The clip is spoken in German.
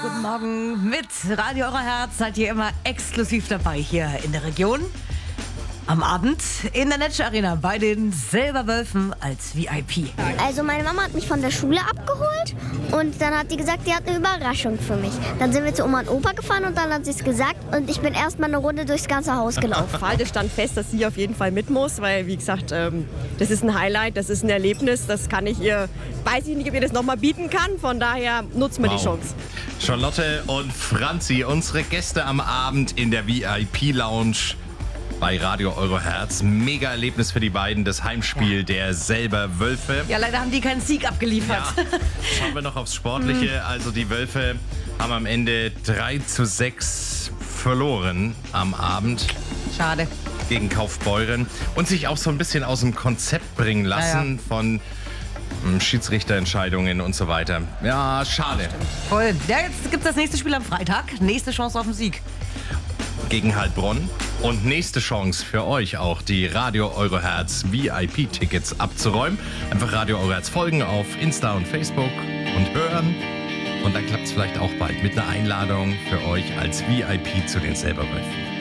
Guten Morgen mit Radio Euer Herz. Seid ihr immer exklusiv dabei hier in der Region. Am Abend in der Netsche Arena bei den Silberwölfen als VIP. Also meine Mama hat mich von der Schule abgeholt und dann hat die gesagt, die hat eine Überraschung für mich. Dann sind wir zu Oma und Opa gefahren und dann hat sie es gesagt und ich bin erstmal eine Runde durchs ganze Haus gelaufen. Es stand fest, dass sie auf jeden Fall mit muss, weil wie gesagt, das ist ein Highlight, das ist ein Erlebnis, das kann ich ihr, weiß ich nicht, ob ihr das nochmal bieten kann, von daher nutzen wir die Chance. Charlotte und Franzi, unsere Gäste am Abend in der VIP-Lounge bei Radio Euro Herz. Mega Erlebnis für die beiden, das Heimspiel der Silberwölfe. Ja, leider haben die keinen Sieg abgeliefert. Ja, schauen wir noch aufs Sportliche. Also die Wölfe haben am Ende 3:6 verloren am Abend. Schade. Gegen Kaufbeuren und sich auch so ein bisschen aus dem Konzept bringen lassen von Schiedsrichterentscheidungen und so weiter. Ja, schade. Voll. Ja, jetzt gibt es das nächste Spiel am Freitag. Nächste Chance auf den Sieg. Gegen Heilbronn. Und nächste Chance für euch auch, die Radio Euro Herz VIP-Tickets abzuräumen. Einfach Radio Euro Herz folgen auf Insta und Facebook und hören. Und dann klappt es vielleicht auch bald mit einer Einladung für euch als VIP zu den Silberwölfen.